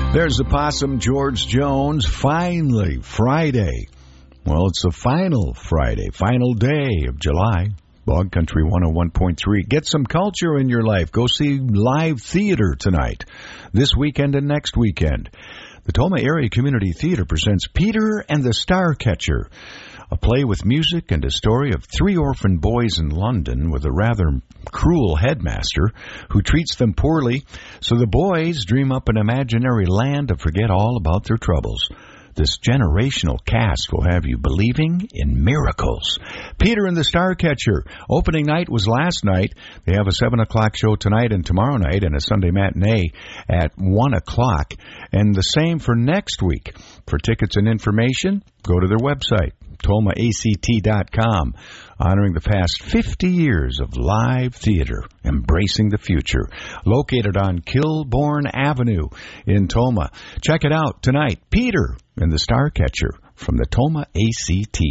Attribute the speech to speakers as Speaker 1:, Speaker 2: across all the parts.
Speaker 1: There's the possum, George Jones. Finally, Friday. Well, it's the final Friday, final day of July. Bog Country 101.3. Get some culture in your life. Go see live theater tonight, this weekend and next weekend. The Tomah Area Community Theater presents Peter and the Starcatcher, a play with music and a story of 3 orphan boys in London with a rather cruel headmaster who treats them poorly, so the boys dream up an imaginary land to forget all about their troubles. This generational cast will have you believing in miracles. Peter and the Starcatcher. Opening night was last night. They have a 7 o'clock show tonight and tomorrow night and a Sunday matinee at 1 o'clock. And the same for next week. For tickets and information, go to their website, tomahact.com, honoring the past 50 years of live theater, embracing the future. Located on Kilbourne Avenue in Tomah. Check it out tonight. Peter and the Starcatcher from the Tomah ACT.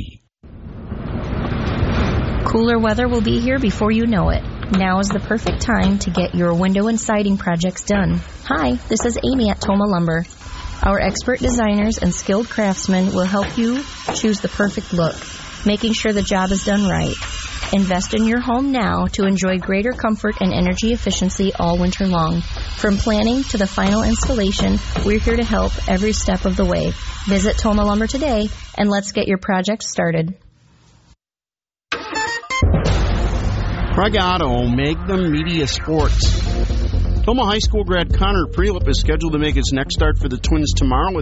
Speaker 2: Cooler weather will be here before you know it. Now is the perfect time to get your window and siding projects done. Hi, this is Amy at Tomah Lumber. Our expert designers and skilled craftsmen will help you choose the perfect look, making sure the job is done right. Invest in your home now to enjoy greater comfort and energy efficiency all winter long. From planning to the final installation, we're here to help every step of the way. Visit Tomah Lumber today and let's get your project started.
Speaker 3: Craig Otto, Magnum Media Sports. Tomah High School grad Connor Prelip is scheduled to make his next start for the Twins tomorrow